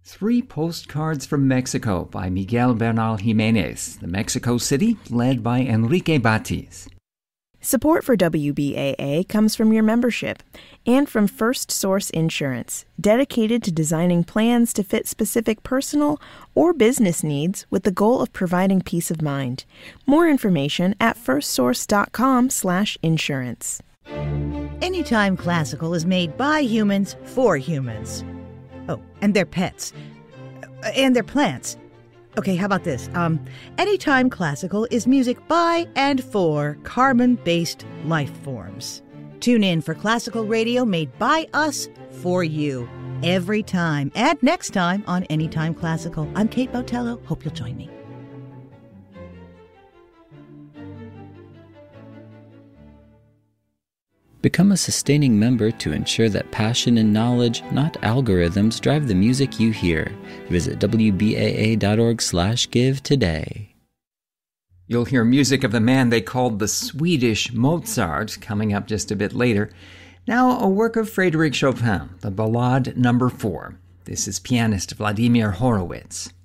Three Postcards from Mexico by Miguel Bernal Jimenez, the Mexico City, led by Enrique Batiz. Support for WBAA comes from your membership and from First Source Insurance, dedicated to designing plans to fit specific personal or business needs with the goal of providing peace of mind. More information at firstsource.com/insurance. Anytime Classical is made by humans for humans. Oh, and their pets. And their plants. Okay, how about this? Anytime Classical is music by and for carbon-based life forms. Tune in for classical radio made by us for you. Every time and next time on Anytime Classical. I'm Kate Botello. Hope you'll join me. Become a sustaining member to ensure that passion and knowledge, not algorithms, drive the music you hear. Visit WBAA.org/give today. You'll hear music of the man they called the Swedish Mozart coming up just a bit later. Now, a work of Frédéric Chopin, the Ballade No. 4. This is pianist Vladimir Horowitz.